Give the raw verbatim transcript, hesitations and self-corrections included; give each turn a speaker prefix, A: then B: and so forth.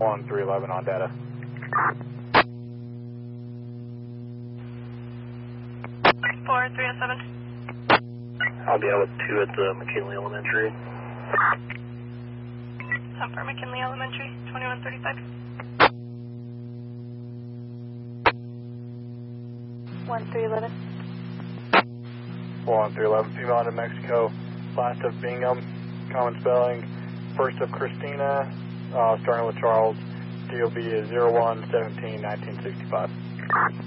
A: one three eleven on data.
B: four three oh seven.
C: I'll be out with two at the McKinley Elementary.
B: Some for McKinley Elementary, twenty-one thirty-five. one three eleven.
A: one three eleven, female out of Mexico, last of Bingham, common spelling, first of Christina, uh, starting with Charles, D O B is zero one seventeen nineteen sixty-five.